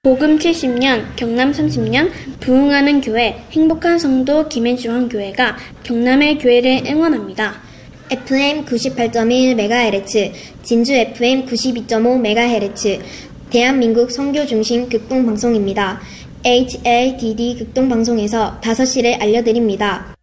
복음 70년, 경남 30년, 부흥하는 교회, 행복한 성도 김해중앙교회가 경남의 교회를 응원합니다. FM 98.1MHz, 진주 FM 92.5MHz, 대한민국 선교 중심 극동방송입니다. HADD 극동방송에서 5시를 알려드립니다.